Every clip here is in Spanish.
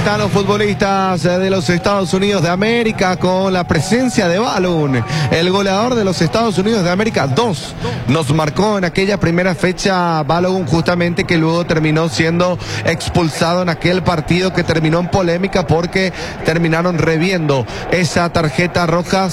están los futbolistas de los Estados Unidos de América con la presencia de Balogun, el goleador de los Estados Unidos de América. 2 nos marcó en aquella primera fecha Balogun, justamente, que luego terminó siendo expulsado en aquel partido que terminó en polémica porque terminaron reviendo esa tarjeta roja,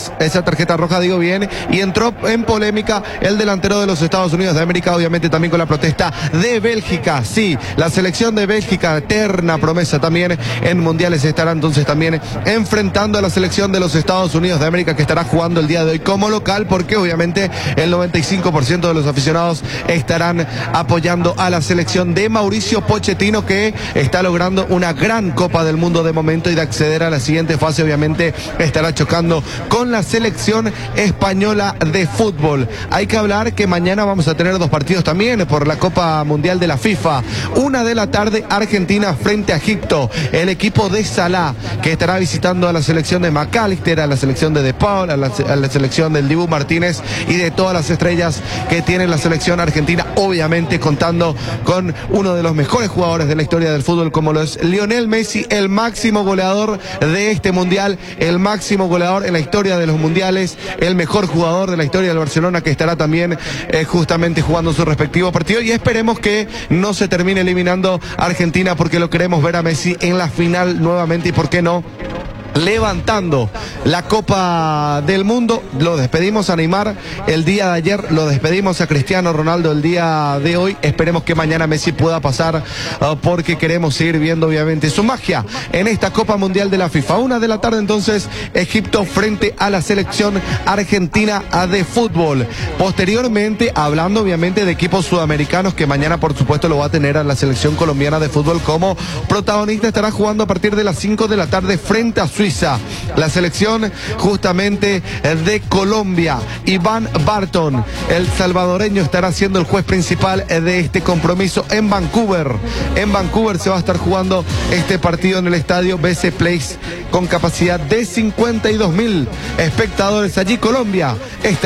digo bien, y entró en polémica el delantero de los Estados Unidos de América, obviamente también con la protesta de Bélgica. Sí, la selección de Bélgica, eterna promesa también en mundiales, estará entonces también enfrentando a la selección de los Estados Unidos de América, que estará jugando el día de hoy como local, porque obviamente el 95% de los aficionados estarán apoyando a la selección de Mauricio Pochettino, que está logrando una gran Copa del Mundo de momento, y de acceder a la siguiente fase obviamente estará chocando con la selección española de fútbol. Hay que hablar que mañana vamos a tener 2 partidos también por la Copa Mundial de la FIFA. 1 de la tarde, Argentina frente a Egipto. El equipo de Salah, que estará visitando a la selección de McAllister, a la selección de Paul, a la selección del Dibu Martínez y de todas las estrellas que tiene la selección argentina, obviamente contando con uno de los mejores jugadores de la historia del fútbol, como lo es Lionel Messi, el máximo goleador de este mundial, el máximo goleador en la historia de los mundiales, el mejor jugador de la historia del Barcelona, que estará también justamente jugando su respectivo partido, y esperemos que no se termine eliminando Argentina, porque lo queremos ver a Messi en la final nuevamente, y por qué no levantando la Copa del Mundo. Lo despedimos a Neymar el día de ayer, lo despedimos a Cristiano Ronaldo el día de hoy. Esperemos que mañana Messi pueda pasar, porque queremos seguir viendo obviamente su magia en esta Copa Mundial de la FIFA. 1 de la tarde entonces, Egipto frente a la selección argentina de fútbol. Posteriormente, hablando obviamente de equipos sudamericanos, que mañana por supuesto lo va a tener a la selección colombiana de fútbol como protagonista, estará jugando a partir de las 5 de la tarde frente a Suiza. La selección justamente de Colombia, Iván Barton, el salvadoreño, estará siendo el juez principal de este compromiso en Vancouver. En Vancouver se va a estar jugando este partido en el estadio BC Place, con capacidad de 52.000 espectadores. Allí Colombia está